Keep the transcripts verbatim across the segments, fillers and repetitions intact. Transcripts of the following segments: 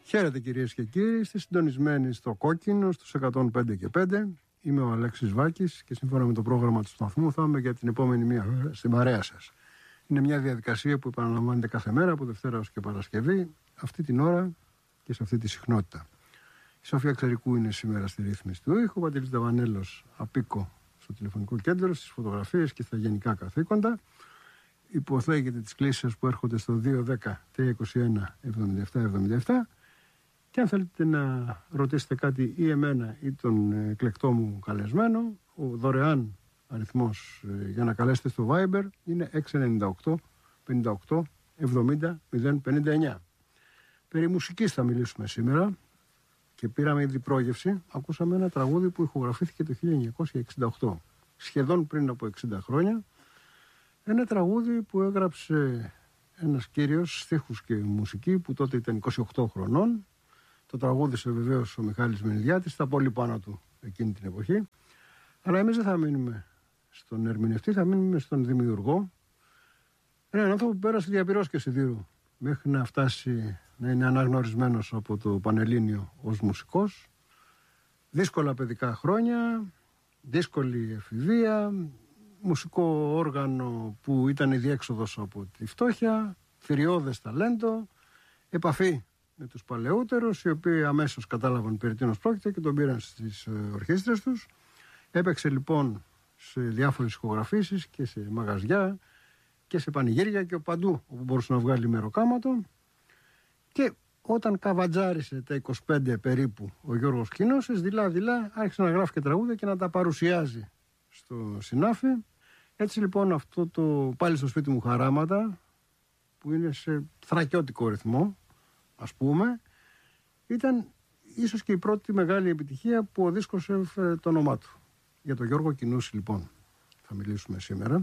Χαίρετε κυρίες και κύριοι, είστε συντονισμένοι στο Κόκκινο στους εκατόν πέντε και πέντε. Είμαι ο Αλέξης Βάκης και σύμφωνα με το πρόγραμμα του σταθμού θα είμαι για την επόμενη μία ώρα στην παρέα σας. Είναι μια διαδικασία που επαναλαμβάνεται κάθε μέρα από Δευτέρα ως και Παρασκευή, αυτή την ώρα και σε αυτή τη συχνότητα. Η Σοφία Ξερικού είναι σήμερα στη ρύθμιση του ήχου, ο Παντελής Δαβανέλος απίκο στο τηλεφωνικό κέντρο, στις φωτογραφίες και στα γενικά καθήκοντα. Υποθέγεται τις κλήσεις που έρχονται στο δύο δέκα τριακόσια είκοσι ένα εβδομήντα επτά εβδομήντα επτά. Και αν θέλετε να ρωτήσετε κάτι ή εμένα ή τον εκλεκτό μου καλεσμένο, ο δωρεάν αριθμός για να καλέσετε στο Viber είναι έξι εννιά οκτώ πενήντα οκτώ εβδομήντα μηδέν πενήντα εννιά. Περί μουσικής θα μιλήσουμε σήμερα και πήραμε ήδη πρόγευση. Ακούσαμε ένα τραγούδι που ηχογραφήθηκε το χίλια εννιακόσια εξήντα οκτώ, σχεδόν πριν από εξήντα χρόνια. Ένα τραγούδι που έγραψε ένας κύριος στίχους και μουσική που τότε ήταν είκοσι οκτώ χρονών. Το τραγούδισε βεβαίως ο Μιχάλης Μενιδιάτης, τα πολύ πάνω του εκείνη την εποχή. Αλλά εμείς δεν θα μείνουμε στον ερμηνευτή, θα μείνουμε στον δημιουργό. Έναν άνθρωπο που πέρασε διαπυρός και σιδήρου μέχρι να φτάσει να είναι αναγνωρισμένος από το Πανελλήνιο ως μουσικός. Δύσκολα παιδικά χρόνια, δύσκολη εφηβεία, μουσικό όργανο που ήταν η διέξοδος από τη φτώχεια, θηριώδες ταλέντο, επαφή με τους παλαιότερους, οι οποίοι αμέσως κατάλαβαν περί τίνος πρόκειται και τον πήραν στις ορχήστρες τους. Έπαιξε λοιπόν σε διάφορες ηχογραφήσεις και σε μαγαζιά και σε πανηγύρια και παντού όπου μπορούσε να βγάλει μεροκάματο. Και όταν καβατζάρισε τα είκοσι πέντε περίπου ο Γιώργος Κινούσης, δειλά-δειλά άρχισε να γράφει και τραγούδια και να τα παρουσιάζει στο συνάφι. Έτσι λοιπόν αυτό το «Πάλι στο σπίτι μου χαράματα», που είναι σε θρακιώτικο ρυθμό, ας πούμε, ήταν ίσως και η πρώτη μεγάλη επιτυχία που ο δίσκος έφερε το όνομά του. Για τον Γιώργο Κινούση λοιπόν θα μιλήσουμε σήμερα.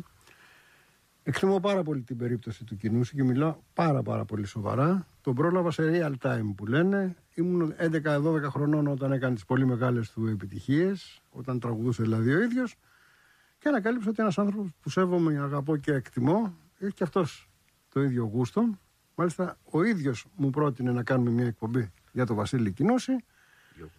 Εκτιμώ πάρα πολύ την περίπτωση του Κινούση και μιλάω πάρα πάρα πολύ σοβαρά. Τον πρόλαβα σε real time που λένε. Ήμουν έντεκα δώδεκα χρονών όταν έκανε τις πολύ μεγάλες του επιτυχίες, όταν τραγουδούσε δηλαδή ο ίδιος, και ανακάλυψα ότι ένας άνθρωπος που σέβομαι, αγαπώ και εκτιμώ, έχει και αυτός το ίδιο γούστο. Μάλιστα ο ίδιος μου πρότεινε να κάνουμε μια εκπομπή για τον Βασίλη Κινούση. Γιώργο.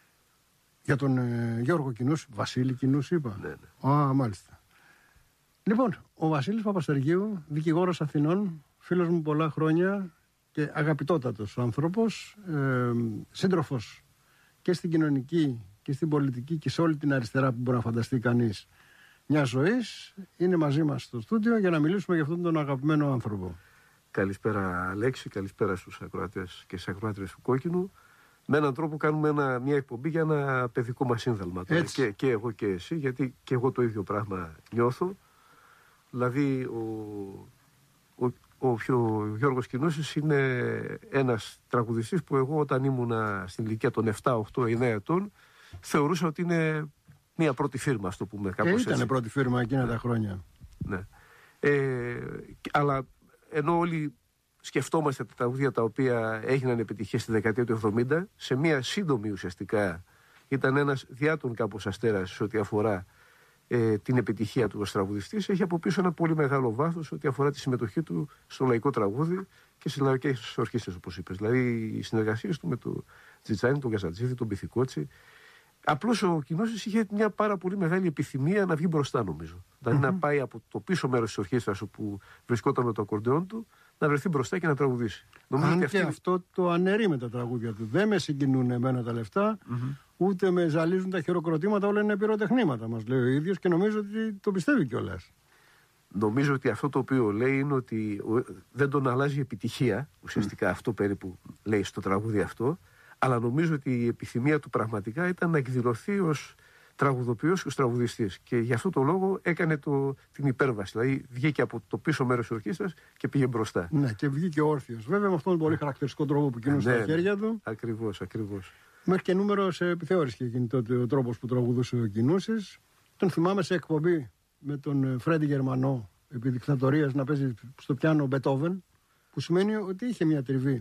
Για τον ε, Γιώργο Κινούση. Βασίλη Κινούση είπα. Ναι, ναι. Α, μάλιστα. Λοιπόν, ο Βασίλης Παπαστεργίου, δικηγόρος Αθηνών, φίλος μου πολλά χρόνια και αγαπητότατος άνθρωπος, ε, σύντροφος και στην κοινωνική και στην πολιτική και σε όλη την αριστερά που μπορεί να φανταστεί κανείς μια ζωής, είναι μαζί μας στο στούντιο για να μιλήσουμε για αυτόν τον αγαπημένο άνθρωπο. Καλησπέρα Αλέξη, καλησπέρα στους ακροατές και στις ακροάτριες του Κόκκινου. Με έναν τρόπο κάνουμε ένα, μια εκπομπή για ένα παιδικό μας σύνδαλμα τώρα. Και, και εγώ και εσύ, γιατί και εγώ το ίδιο πράγμα νιώθω. Δηλαδή ο, ο, ο, ο Γιώργος Κινούσης είναι ένας τραγουδιστής που εγώ όταν ήμουνα στην ηλικία των επτά, οκτώ, εννέα ετών θεωρούσα ότι είναι μια πρώτη φίρμα, ας το πούμε κάπως έτσι. Ήταν πρώτη φίρμα εκείνα τα χρόνια. Ναι. Ε, αλλά ενώ όλοι σκεφτόμαστε τα τραγούδια τα οποία έγιναν επιτυχίες στη δεκαετία του εβδομήντα, σε μια σύντομη ουσιαστικά ήταν ένας διάτων κάπως αστέρας σε ό,τι αφορά ε, την επιτυχία του ως τραγουδιστής. Έχει από πίσω ένα πολύ μεγάλο βάθος ό,τι αφορά τη συμμετοχή του στο λαϊκό τραγούδι και στις λαϊκές ορχήστρες, όπως είπες. Δηλαδή οι συνεργασίες του με τον Τζιτσάνι, τον Καζατζίδη, τον Πυθικότσι. Απλώς ο Κινούσης είχε μια πάρα πολύ μεγάλη επιθυμία να βγει μπροστά, νομίζω. Δηλαδή mm-hmm. να πάει από το πίσω μέρος της ορχήστρας όπου βρισκόταν με το ακορντεόν του, να βρεθεί μπροστά και να τραγουδήσει. Αν και αυτή... αυτό το αναιρεί με τα τραγούδια του. Δεν με συγκινούν εμένα τα λεφτά, mm-hmm. ούτε με ζαλίζουν τα χειροκροτήματα, όλα είναι πυροτεχνήματα, μας λέει ο ίδιος και νομίζω ότι το πιστεύει κιόλας. Νομίζω ότι αυτό το οποίο λέει είναι ότι δεν τον αλλάζει η επιτυχία, ουσιαστικά mm. αυτό περίπου λέει στο τραγούδι αυτό. Αλλά νομίζω ότι η επιθυμία του πραγματικά ήταν να εκδηλωθεί ως τραγουδοποιός και ως τραγουδιστής. Και γι' αυτό το λόγο έκανε το, την υπέρβαση. Δηλαδή βγήκε από το πίσω μέρος της ορχήστρας και πήγε μπροστά. Ναι, και βγήκε όρθιος. Βέβαια με αυτόν τον πολύ χαρακτηριστικό τρόπο που κινούσε ναι, στα χέρια του. Ακριβώς, ακριβώς. Μέχρι και νούμερο σε επιθεώρηση και εκείνη τότε ο τρόπος που τραγουδούσε ο Κινούσης. Τον θυμάμαι σε εκπομπή με τον Φρέντι Γερμανό επί δικτατορίας να παίζει στο πιάνο Μπετόβεν, που σημαίνει ότι είχε μια τριβή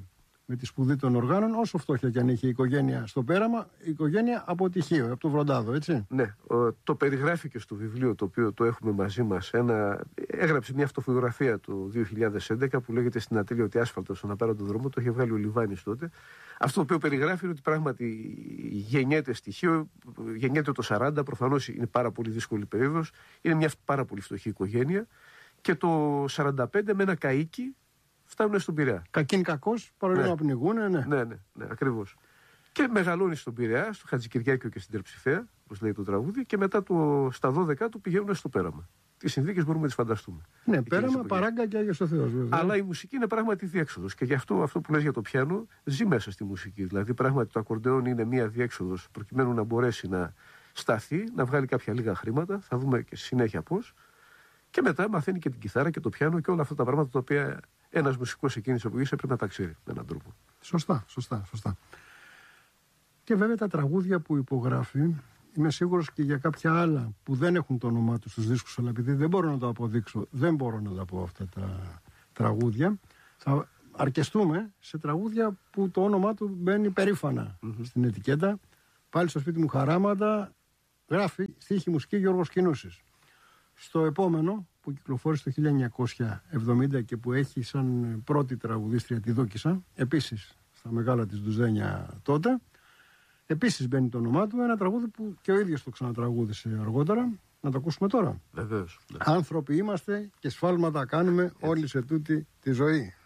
με τη σπουδή των οργάνων, όσο φτώχεια και αν είχε η οικογένεια στο πέραμα, η οικογένεια από τυχείο, από το Βροντάδο, έτσι. Ναι, το περιγράφει και στο βιβλίο το οποίο το έχουμε μαζί μας. Ένα, έγραψε μια αυτοφωτογραφία το δύο χιλιάδες έντεκα που λέγεται «Στην ατέλειωτη άσφαλτο στον απέραντο δρόμο». Το είχε βγάλει ο Λιβάνης τότε. Αυτό το οποίο περιγράφει είναι ότι πράγματι γεννιέται στοιχείο, γεννιέται το σαράντα, προφανώς είναι πάρα πολύ δύσκολη περίοδος. Είναι μια πάρα πολύ φτωχή οικογένεια. Και το σαράντα πέντε με ένα καΐκι φτάνουν στον Πειραιά. Κακήν κακός, παρόλο να πνιγούν, ναι. Ναι, ναι, ναι, ακριβώς. Και μεγαλώνει στον Πειραιά, στο Χατζικυριάκιο και στην Τερψηφαία, όπως λέει το τραγούδι, και μετά το, στα δώδεκα του πηγαίνουν στο πέραμα. Τις συνθήκες μπορούμε να τις φανταστούμε. Ναι, πέραμα, παράγκα και Άγιος ο Θεός, βέβαια. Αλλά η μουσική είναι πράγματι διέξοδος. Και γι' αυτό αυτό που λες για το πιάνο ζει μέσα στη μουσική. Δηλαδή, πράγματι το ακορντεόν είναι μία διέξοδος προκειμένου να μπορέσει να σταθεί, να βγάλει κάποια λίγα χρήματα. Θα δούμε και στη συνέχεια πώς. Και μετά μαθαίνει και την κιθάρα και το πιάνο και όλα αυτά τα πράγματα τα οποία ένας μουσικός εκείνης εποχής πρέπει να τα ξέρει με έναν τρόπο. Σωστά, σωστά, σωστά. Και βέβαια τα τραγούδια που υπογράφει, είμαι σίγουρος και για κάποια άλλα που δεν έχουν το όνομά τους στους δίσκους, αλλά επειδή δεν μπορώ να το αποδείξω, δεν μπορώ να τα πω αυτά τα τραγούδια, θα αρκεστούμε σε τραγούδια που το όνομά του μπαίνει περήφανα mm-hmm. στην ετικέτα. Πάλι στο σπίτι μου χαράματα γράφει στίχη μουσική Γιώργος Κινούσης. Στο επόμενο που κυκλοφόρησε το χίλια εννιακόσια εβδομήντα και που έχει σαν πρώτη τραγουδίστρια τη Δόκισσα, επίσης στα μεγάλα της ντουζένια τότε, επίσης μπαίνει το όνομά του, ένα τραγούδι που και ο ίδιος το ξανατραγούδισε αργότερα. Να το ακούσουμε τώρα. Βεβαίως. Άνθρωποι είμαστε και σφάλματα κάνουμε όλοι σε τούτη τη ζωή.